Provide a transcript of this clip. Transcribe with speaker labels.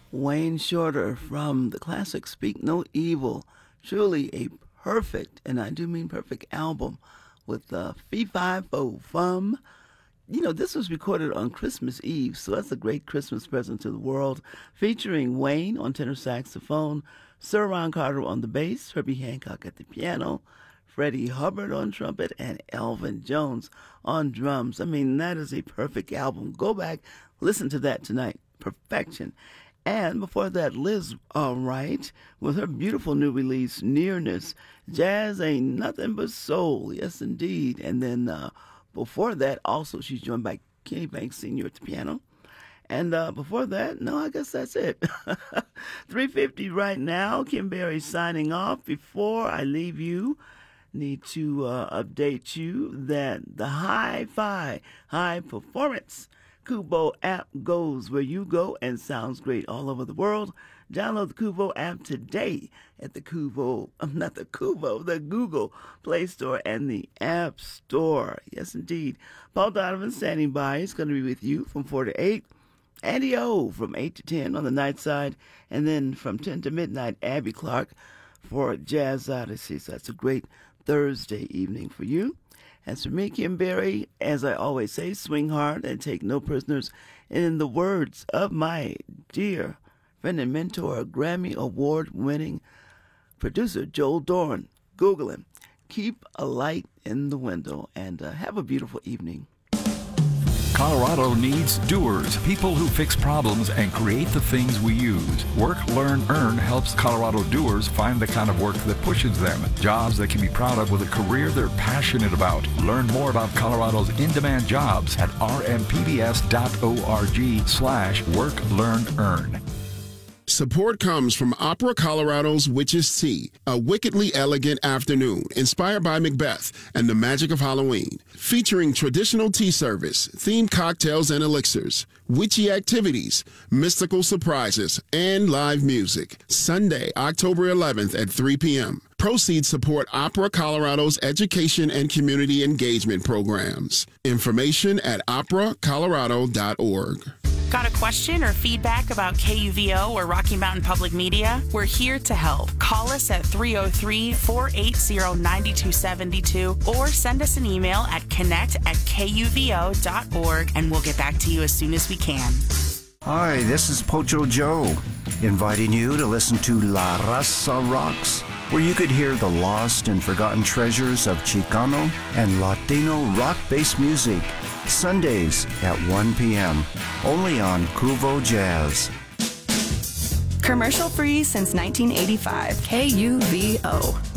Speaker 1: Wayne Shorter from the classic Speak No Evil. Truly a perfect, and I do mean perfect, album with Fee Fi Fo Fum. You know, this was recorded on Christmas Eve, so that's a great Christmas present to the world. Featuring Wayne on tenor saxophone, Sir Ron Carter on the bass, Herbie Hancock at the piano, Freddie Hubbard on trumpet, and Elvin Jones on drums. I mean, that is a perfect album. Go back, listen to that tonight. Perfection. And before that, Liz Wright with her beautiful new release, Nearness. Jazz Ain't Nothing But Soul. Yes, indeed. And then before that, also, she's joined by Kenny Banks Sr. at the piano. And before that, no, I guess that's it. 3:50 right now. Kim Berry signing off. Before I leave you, need to update you that the Hi-Fi High Performance Kubo app goes where you go and sounds great all over the world. Download the Kubo app today at the Google Play Store and the App Store. Yes, indeed. Paul Donovan standing by. He's going to be with you from 4 to 8. Andy O from 8 to 10 on the night side. And then from 10 to midnight, Abby Clark for Jazz Odyssey. So that's a great Thursday evening for you. As for me, Kim Berry, as I always say, swing hard and take no prisoners. And in the words of my dear friend and mentor, Grammy Award-winning producer Joel Dorn, Google him. Keep a light in the window and have a beautiful evening.
Speaker 2: Colorado needs doers, people who fix problems and create the things we use. Work, Learn, Earn helps Colorado doers find the kind of work that pushes them. Jobs they can be proud of with a career they're passionate about. Learn more about Colorado's in-demand jobs at rmpbs.org/Work, Learn, Earn.
Speaker 3: Support comes from Opera Colorado's Witch's Tea, a wickedly elegant afternoon inspired by Macbeth and the magic of Halloween, featuring traditional tea service, themed cocktails and elixirs, witchy activities, mystical surprises, and live music. Sunday, October 11th at 3 p.m. Proceeds support Opera Colorado's education and community engagement programs. Information at operacolorado.org.
Speaker 4: Got a question or feedback about KUVO or Rocky Mountain Public Media? We're here to help. Call us at 303-480-9272 or send us an email at connect@kuvo.org and we'll get back to you as soon as we can.
Speaker 5: Hi, this is Pocho Joe, inviting you to listen to La Raza Rocks, where you could hear the lost and forgotten treasures of Chicano and Latino rock-based music. Sundays at 1 p.m. only on Kuvo Jazz.
Speaker 6: Commercial free since 1985. KUVO.